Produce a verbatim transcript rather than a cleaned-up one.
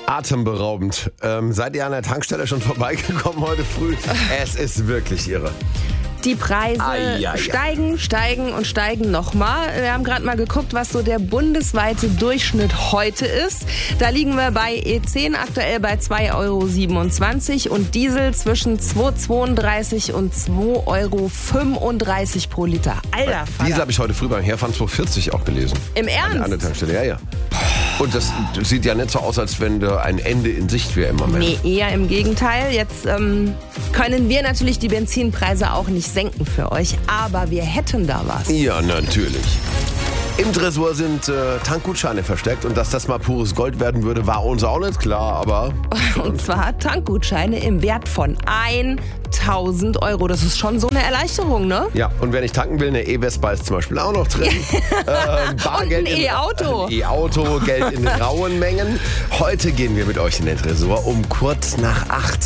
Atemberaubend. Ähm, seid ihr an der Tankstelle schon vorbeigekommen heute früh? Es ist wirklich irre. Die Preise Ai, ai, ai. steigen, steigen und steigen nochmal. Wir haben gerade mal geguckt, was so der bundesweite Durchschnitt heute ist. Da liegen wir bei E zehn aktuell bei zwei Euro siebenundzwanzig und Diesel zwischen zwei Euro zweiunddreißig und zwei Euro fünfunddreißig pro Liter. Alter Vater. Diese habe ich heute früh beim Herfahren zwei Euro vierzig auch gelesen. Im Ernst? An der Tankstelle, ja, ja. Und das sieht ja nicht so aus, als wenn da ein Ende in Sicht wäre im Moment. Nee, eher im Gegenteil. Jetzt ähm, können wir natürlich die Benzinpreise auch nicht senken für euch, aber wir hätten da was. Ja, natürlich. Im Tresor sind äh, Tankgutscheine versteckt und dass das mal pures Gold werden würde, war uns auch nicht klar, aber... Und zwar Tankgutscheine im Wert von tausend Euro. Das ist schon so eine Erleichterung, ne? Ja, und wer nicht tanken will, eine E-Vespa ist zum Beispiel auch noch drin. ähm, Bargeld und ein E-Auto. Ein E-Auto, Geld in rauen Mengen. Heute gehen wir mit euch in den Tresor um kurz nach acht.